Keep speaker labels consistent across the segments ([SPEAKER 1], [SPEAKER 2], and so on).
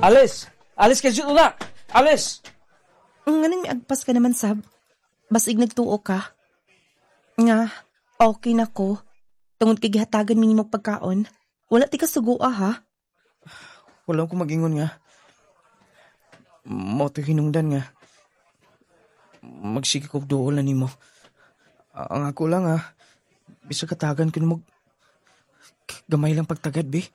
[SPEAKER 1] Alis! Alis ka dito na! Alis!
[SPEAKER 2] Nga may agpas ka naman, Sab. Basig nagtuo ka. Nga, okay na ko. Tungod kay gihatagan minimog pagkaon. Wala ti ka sugua, ha?
[SPEAKER 1] Wala ko mag-ingon nga. Mo to hinungdan nga. Magsige ko dool na nimo. Ang ako lang bisa katagan ko na gamay lang pagtagad, be.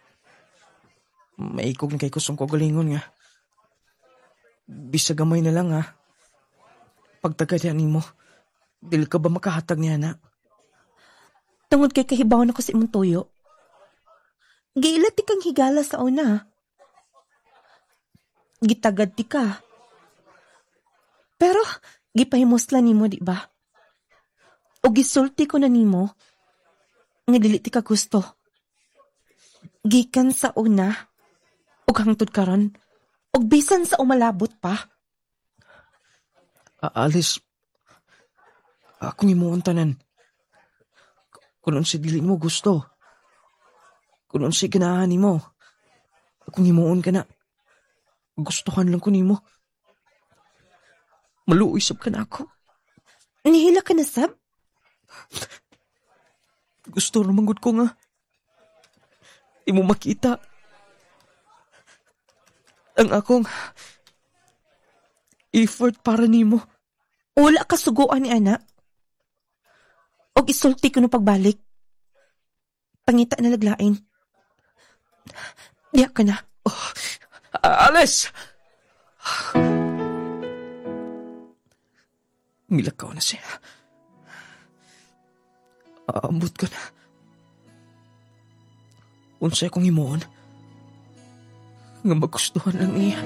[SPEAKER 1] Maikog na kay kusong ko galingon nga. Bisa gamay na lang pagtagad yan nimo. Dili ka ba makahatag niya na?
[SPEAKER 2] Tungod kay kahibaw na ko si imong tuyo. Giila ti kang higala sa una. Gitagad ti ka. Pero, gipahimusla nimo, di ba? O gisulti ko na nimo, nga dili ti ka gusto. Gikan sa una, o hangtod karon, o bisan sa umalabot pa.
[SPEAKER 1] Alis, akong imuon tanan. Kung si dili mo gusto. Kung si ganahan mo. Akong imuon ka na. Gustuhan lang ko nimo. Maluisap ka na ako.
[SPEAKER 2] Nihila ka na, Sab?
[SPEAKER 1] Gusto naman gud ko nga. Imo makita. Ang akong effort para nimo.
[SPEAKER 2] Wala ka suguan ni anak. Og isulti ko no pagbalik. Pangita na laglain. Diya ka na.
[SPEAKER 1] Alis! Milakaw na siya. Aambot ko na. Unsay kong himuon. Nga magustuhan lang niya.